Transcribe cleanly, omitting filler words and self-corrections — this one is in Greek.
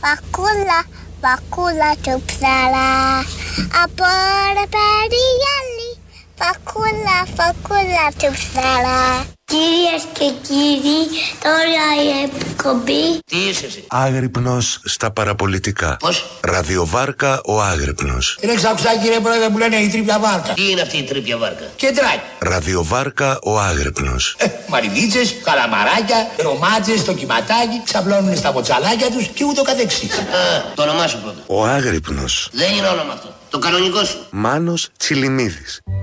Βακούλα, βακούλα του ψαρά. Από ρε περιγέλη. Βακούλα, βακούλα του ψαρά. Κυρίες και κύριοι, τώρα η εκπομπή. Τι είσαι εσύ? Άγρυπνος στα παραπολιτικά. Πώς? Ραδιοβάρκα ο Άγρυπνος. Είναι ξακουστά κύριε πρόεδρε που λένε η τρίπια βάρκα. Τι είναι αυτή η τρίπια βάρκα? Κεντράκι. Ραδιοβάρκα ο Άγρυπνος. Μαριδίτσες, καλαμαράκια, ρομάτζες, το κυματάκι, ξαπλώνουν στα μποτσαλάκια τους και ούτω καθεξής. Το όνομά σου πρώτα. Ο Άγρυπνος. Δεν είναι όνομα αυτό. Το κανονικό σου. Μάνος Τσιλιμίδης.